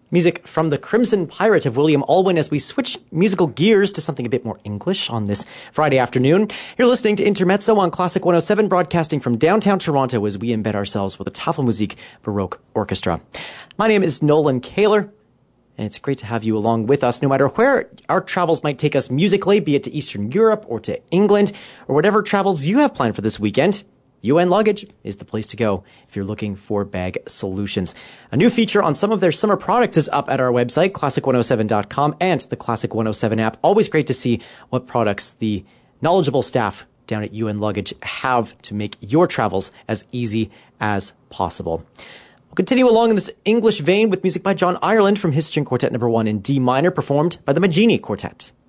Music from The Crimson Pirate of William Alwyn as we switch musical gears to something a bit more English on this Friday afternoon. You're listening to Intermezzo on Classic 107, broadcasting from downtown Toronto as we embed ourselves with the Tafelmusik Baroque Orchestra. My name is Nolan Kaler, and it's great to have you along with us no matter where our travels might take us musically, be it to Eastern Europe or to England, or whatever travels you have planned for this weekend. UN Luggage is the place to go if you're looking for bag solutions. A new feature on some of their summer products is up at our website, classic107.com, and the Classic 107 app. Always great to see what products the knowledgeable staff down at UN Luggage have to make your travels as easy as possible. We'll continue along in this English vein with music by John Ireland from his String Quartet No. 1 in D minor, performed by the Maggini Quartet.